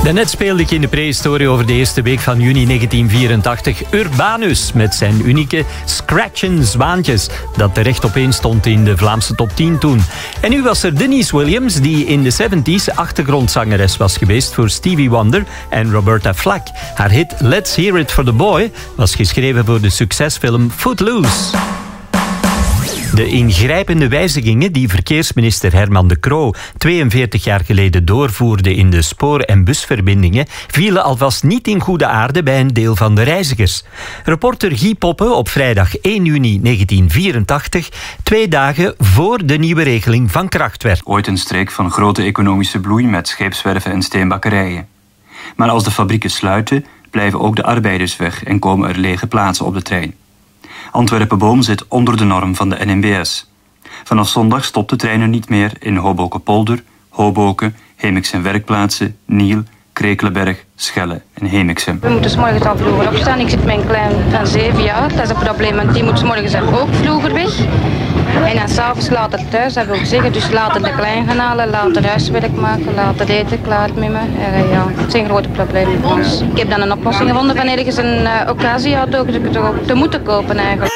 Daarnet speelde ik in de prehistorie over de eerste week van juni 1984 Urbanus met zijn unieke Scratchen Zwaantjes, dat terecht opeen stond in de Vlaamse top 10 toen. En nu was er Denise Williams, die in de 70s achtergrondzangeres was geweest voor Stevie Wonder en Roberta Flack. Haar hit Let's Hear It for the Boy was geschreven voor de succesfilm Footloose. De ingrijpende wijzigingen die verkeersminister Herman de Croo 42 jaar geleden doorvoerde in de spoor- en busverbindingen vielen alvast niet in goede aarde bij een deel van de reizigers. Reporter Guy Poppe op vrijdag 1 juni 1984, 2 dagen voor de nieuwe regeling van kracht werd. Ooit een streek van grote economische bloei met scheepswerven en steenbakkerijen. Maar als de fabrieken sluiten, blijven ook de arbeiders weg en komen er lege plaatsen op de trein. Antwerpen-Boom zit onder de norm van de NMBS. Vanaf zondag stopt de trein er niet meer in Hoboken-Polder, Hoboken, Hemiksen Werkplaatsen, Niel, Krekelenberg, Schelle en Hemiksen. We moeten 's morgens al vroeger opstaan. Ik zit met een klein van 7 jaar. Dat is een probleem, want die moet 's morgens ook vroeger weg. En dan s'avonds later thuis, dat wil zeggen. Dus later de klein gaan halen, later huiswerk maken, later eten klaar met me. Ja, het zijn grote problemen voor ons. Ik heb dan een oplossing gevonden van ergens een occasieauto te moeten kopen eigenlijk.